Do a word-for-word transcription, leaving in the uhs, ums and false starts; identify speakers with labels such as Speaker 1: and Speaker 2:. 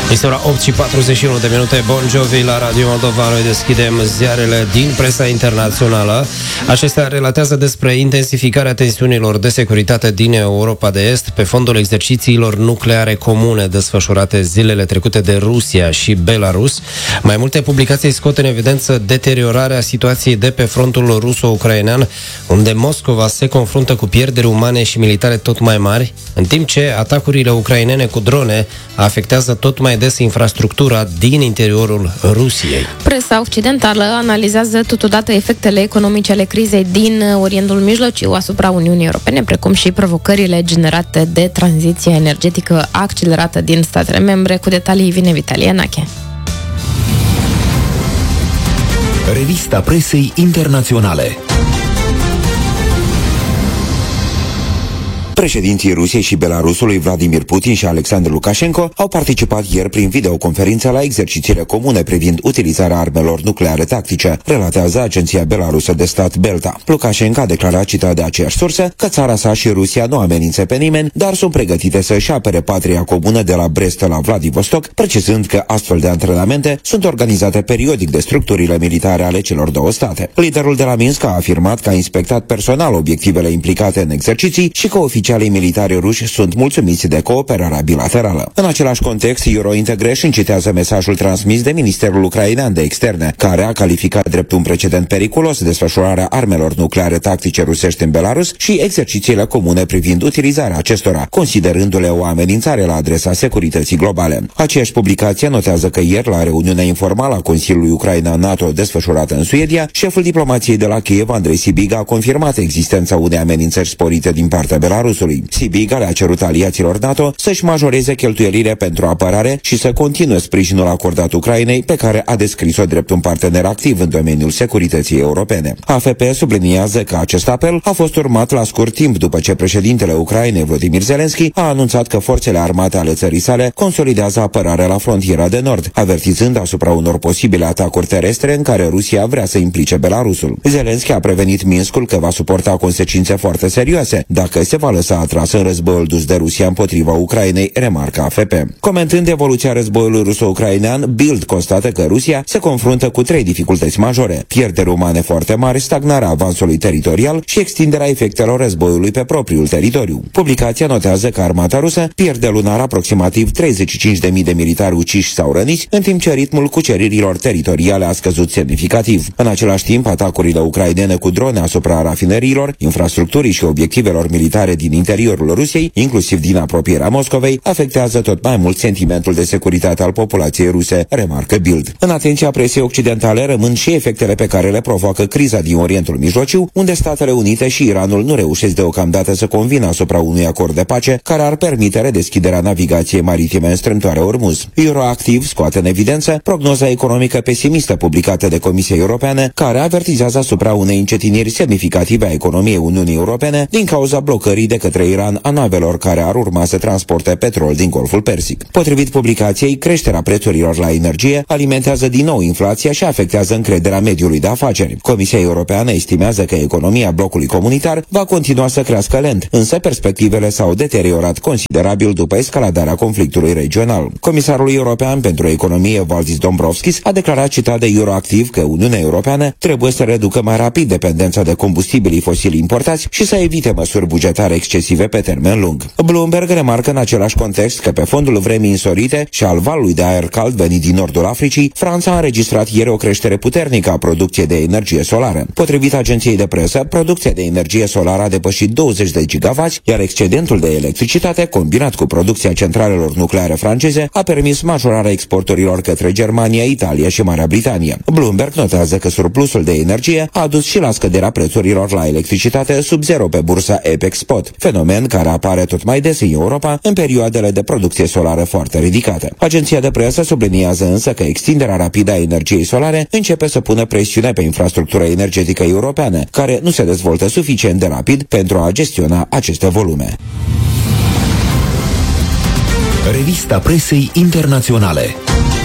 Speaker 1: Este ora opt și patruzeci și unu de minute. Bon Jovi la Radio Moldova. Noi deschidem ziarele din presa internațională. Acestea relatează despre intensificarea tensiunilor de securitate din Europa de Est pe fondul exercițiilor nucleare comune desfășurate zilele trecute de Rusia și Belarus. Mai multe publicații scot în evidență deteriorarea situației de pe frontul ruso-ucrainean, unde Moscova se confruntă cu pierderi umane și militare tot mai mari, în timp ce atacurile ucrainene cu drone afectează tot mai des infrastructura din interiorul Rusiei.
Speaker 2: Presa occidentală analizează totodată efectele economice ale crizei din Orientul Mijlociu asupra Uniunii Europene, precum și provocările generate de tranziția energetică accelerată din statele membre. Cu detalii vine Vitalie Nache.
Speaker 3: Revista presei internaționale. Președinții Rusiei și Belarusului Vladimir Putin și Alexandru Lukashenko au participat ieri prin videoconferință la exercițiile comune privind utilizarea armelor nucleare tactice, relatează agenția belarusă de stat Belta. Lukashenko a declarat, citat de aceeași sursă, că țara sa și Rusia nu amenință pe nimeni, dar sunt pregătite să-și apere patria comună de la Brest la Vladivostok, precizând că astfel de antrenamente sunt organizate periodic de structurile militare ale celor două state. Liderul de la Minsk a afirmat că a inspectat personal obiectivele implicate în exerciții și că oficialii militari ruși sunt mulțumiți de cooperarea bilaterală. În același context, Eurointegration citează mesajul transmis de Ministerul Ucrainean de Externe, care a calificat drept un precedent periculos desfășurarea armelor nucleare tactice rusești în Belarus și exercițiile comune privind utilizarea acestora, considerându-le o amenințare la adresa securității globale. Aceeași publicație notează că ieri, la reuniunea informală a Consiliului Ucraina-NATO desfășurată în Suedia, șeful diplomației de la Kiev, Andrei Sibiga, a confirmat existența unei amenințări sporite din partea Belarusului. Sibiga le-a cerut aliaților NATO să-și majoreze cheltuielile pentru apărare și să continue sprijinul acordat Ucrainei, pe care a descris-o drept un partener activ în domeniul securității europene. A F P subliniază că acest apel a fost urmat la scurt timp după ce președintele Ucrainei, Volodymyr Zelensky, a anunțat că forțele armate ale țării sale consolidează apărarea la frontiera de nord, avertizând asupra unor posibile atacuri terestre în care Rusia vrea să implice Belarusul. Zelensky a prevenit Minskul că va suporta consecințe foarte serioase dacă se va lăsa atras în războiul dus de Rusia împotriva Ucrainei, remarcă A F P. Comentând evoluția războiului ruso-ucrainean, Bild constată că Rusia se confruntă cu trei dificultăți majore: pierderi umane foarte mari, stagnarea avansului teritorial și extinderea efectelor războiului pe propriul teritoriu. Publicația notează că armata rusă pierde lunar aproximativ treizeci și cinci de mii de militari uciși sau răniți, în timp ce ritmul cuceririlor teritoriale a scăzut semnificativ. În același timp, atacurile ucrainene cu drone asupra rafineriilor, infrastructurii și obiectivelor militare din interiorul Rusiei, inclusiv din apropierea Moscovei, afectează tot mai mult sentimentul de securitate al populației ruse, remarcă Bild. În atenția presei occidentale rămân și efectele pe care le provoacă criza din Orientul Mijlociu, unde Statele Unite și Iranul nu reușesc deocamdată să convină asupra unui acord de pace care ar permite redeschiderea navigației maritime în strâmtoarea Ormuz. Euroactiv scoate în evidență prognoza economică pesimistă publicată de Comisia Europeană, care avertizează asupra unei încetiniri semnificative a economiei Uniunii Europene din cauza blocării de către Iran a navelor care ar urma să transporte petrol din Golful Persic. Potrivit publicației, creșterea prețurilor la energie alimentează din nou inflația și afectează încrederea mediului de afaceri. Comisia Europeană estimează că economia blocului comunitar va continua să crească lent, însă perspectivele s-au deteriorat considerabil după escaladarea conflictului regional. Comisarul European pentru Economie, Valdis Dombrovskis, a declarat, citat de Euroactiv, că Uniunea Europeană trebuie să reducă mai rapid dependența de combustibilii fosili importați și să evite măsuri bugetare excesive pe termen lung. Bloomberg remarcă în același context că pe fondul vremii însorite și al valului de aer cald venit din nordul Africii, Franța a înregistrat ieri o creștere puternică a producției de energie solară. Potrivit agenției de presă, producția de energie solară a depășit douăzeci de gigavați, iar excedentul de electricitate, combinat cu producția centralelor nucleare franceze, a permis majorarea exporturilor către Germania, Italia și Marea Britanie. Bloomberg notează că surplusul de energie a dus și la scăderea prețurilor la electricitate sub zero pe bursa Apex Spot, fenomen care apare tot mai des în Europa în perioadele de producție solară foarte ridicate. Agenția de presă subliniază însă că extinderea rapidă a energiei solare începe să pună presiune pe infrastructura energetică europeană, care nu se dezvoltă suficient de rapid pentru a gestiona aceste volume. Revista presei internaționale.